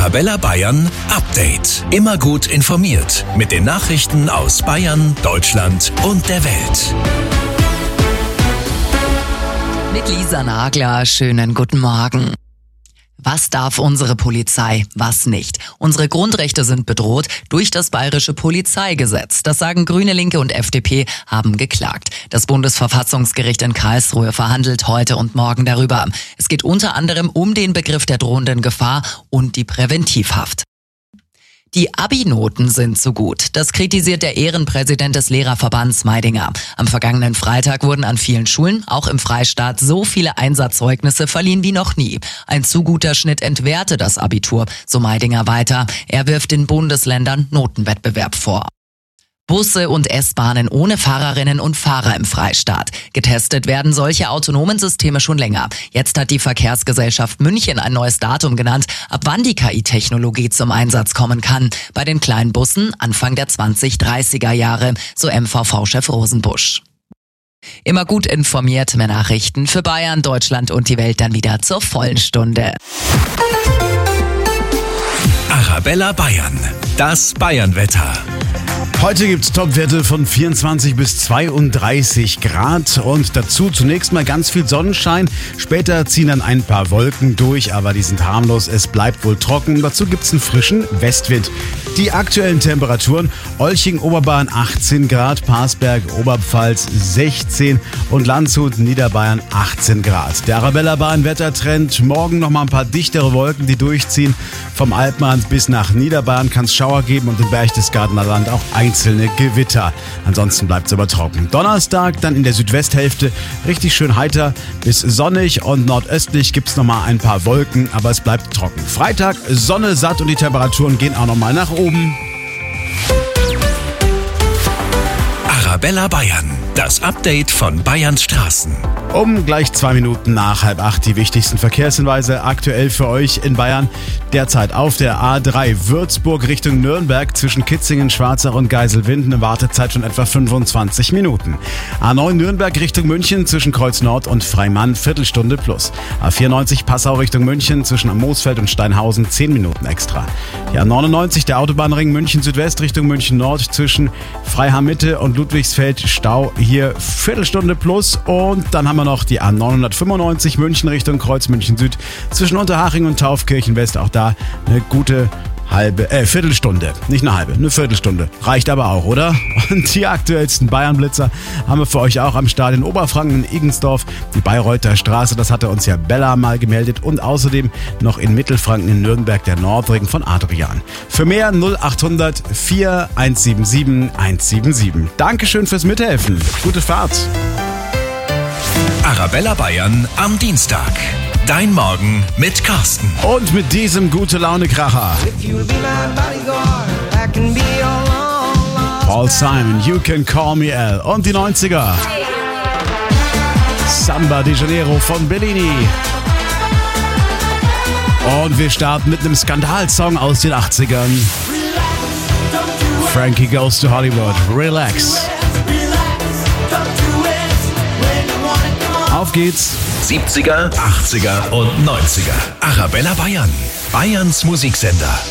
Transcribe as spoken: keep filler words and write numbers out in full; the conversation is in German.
Arabella Bayern Update. Immer gut informiert mit den Nachrichten aus Bayern, Deutschland und der Welt. Mit Lisa Nagler, schönen guten Morgen. Was darf unsere Polizei, was nicht? Unsere Grundrechte sind bedroht durch das bayerische Polizeigesetz. Das sagen Grüne, Linke und F D P, haben geklagt. Das Bundesverfassungsgericht in Karlsruhe verhandelt heute und morgen darüber. Es geht unter anderem um den Begriff der drohenden Gefahr und die Präventivhaft. Die Abi-Noten sind zu gut. Das kritisiert der Ehrenpräsident des Lehrerverbands Meidinger. Am vergangenen Freitag wurden an vielen Schulen, auch im Freistaat, so viele Einsatzzeugnisse verliehen wie noch nie. Ein zu guter Schnitt entwerte das Abitur, so Meidinger weiter. Er wirft den Bundesländern Notenwettbewerb vor. Busse und S-Bahnen ohne Fahrerinnen und Fahrer im Freistaat. Getestet werden solche autonomen Systeme schon länger. Jetzt hat die Verkehrsgesellschaft München ein neues Datum genannt, ab wann die K I-Technologie zum Einsatz kommen kann. Bei den kleinen Bussen Anfang der zwanzig dreißiger Jahre, so M V V-Chef Rosenbusch. Immer gut informiert, mehr Nachrichten für Bayern, Deutschland und die Welt dann wieder zur vollen Stunde. Arabella Bayern, das Bayernwetter. Heute gibt's Topwerte von vierundzwanzig bis zweiunddreißig Grad und dazu zunächst mal ganz viel Sonnenschein. Später ziehen dann ein paar Wolken durch, aber die sind harmlos. Es bleibt wohl trocken. Dazu gibt's einen frischen Westwind. Die aktuellen Temperaturen: Olching, Oberbayern achtzehn Grad, Parsberg, Oberpfalz sechzehn und Landshut, Niederbayern achtzehn Grad. Der Arabella Bayern Wettertrend: morgen noch mal ein paar dichtere Wolken, die durchziehen. Vom Alpenrand bis nach Niederbayern kann es Schauer geben und im Berchtesgadener Land auch einzelne Gewitter. Ansonsten bleibt es aber trocken. Donnerstag dann in der Südwesthälfte richtig schön heiter bis sonnig und nordöstlich gibt es nochmal ein paar Wolken, aber es bleibt trocken. Freitag Sonne satt und die Temperaturen gehen auch nochmal nach oben. Arabella Bayern, das Update von Bayerns Straßen. Um gleich zwei Minuten nach halb acht die wichtigsten Verkehrshinweise aktuell für euch in Bayern. Derzeit auf der A drei Würzburg Richtung Nürnberg zwischen Kitzingen, Schwarzach und Geiselwind eine Wartezeit von etwa fünfundzwanzig Minuten. A neun Nürnberg Richtung München zwischen Kreuz Nord und Freimann Viertelstunde plus. A vierundneunzig Passau Richtung München zwischen Moosfeld und Steinhausen zehn Minuten extra. Die A neunundneunzig der Autobahnring München Südwest Richtung München Nord zwischen Freiham Mitte und Ludwigsfeld Stau hier Viertelstunde plus und dann haben wir noch die A neunhundertfünfundneunzig München Richtung Kreuz München Süd zwischen Unterhaching und Taufkirchen West. Auch da eine gute halbe, äh, Viertelstunde. Nicht eine halbe, eine Viertelstunde. Reicht aber auch, oder? Und die aktuellsten Bayern-Blitzer haben wir für euch auch am Start in Oberfranken, in Igensdorf, die Bayreuther Straße, das hatte uns ja Bella mal gemeldet und außerdem noch in Mittelfranken in Nürnberg der Nordring von Adrian. Für mehr null achthundert vier eins sieben sieben eins sieben sieben. Dankeschön fürs Mithelfen. Gute Fahrt. Arabella Bayern am Dienstag. Dein Morgen mit Carsten. Und mit diesem Gute-Laune-Kracher. Paul Simon, You Can Call Me Al. Und die neunziger. Samba de Janeiro von Bellini. Und wir starten mit einem Skandalsong aus den achtzigern. Frankie Goes to Hollywood. Relax. Auf geht's. siebziger, achtziger und neunziger. Arabella Bayern, Bayerns Musiksender.